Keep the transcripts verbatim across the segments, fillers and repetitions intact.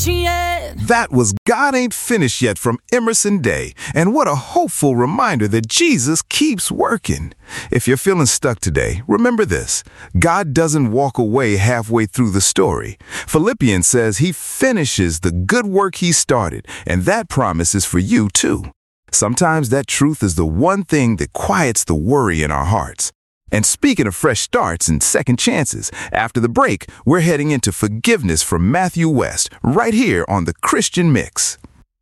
yet. That was God Ain't Finished Yet from Emerson Day. And what a hopeful reminder that Jesus keeps working. If you're feeling stuck today, remember this. God doesn't walk away halfway through the story. Philippians says he finishes the good work he started, and that promise is for you too. Sometimes that truth is the one thing that quiets the worry in our hearts. And speaking of fresh starts and second chances, after the break, we're heading into forgiveness from Matthew West, right here on The Christian Mix.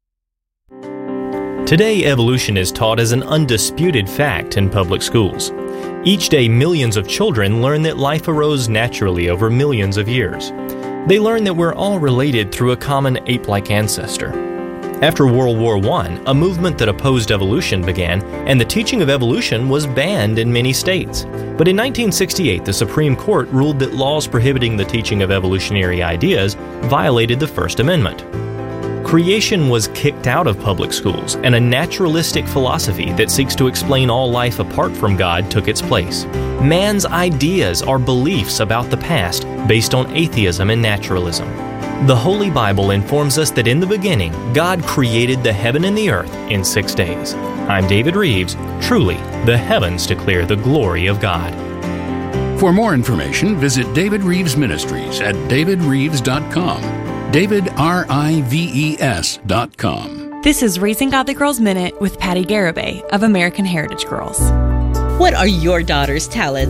Today, evolution is taught as an undisputed fact in public schools. Each day, millions of children learn that life arose naturally over millions of years. They learn that we're all related through a common ape-like ancestor. After World War One, a movement that opposed evolution began, and the teaching of evolution was banned in many states. But in nineteen sixty-eight, the Supreme Court ruled that laws prohibiting the teaching of evolutionary ideas violated the First Amendment. Creation was kicked out of public schools, and a naturalistic philosophy that seeks to explain all life apart from God took its place. Man's ideas are beliefs about the past based on atheism and naturalism. The Holy Bible informs us that in the beginning, God created the heaven and the earth in six days. I'm David Reeves. Truly, the heavens declare the glory of God. For more information, visit David Reeves Ministries at david reeves dot com. David, R I V E S dot com. This is Raising Godly Girls Minute with Patty Garibay of American Heritage Girls. What are your daughter's talents?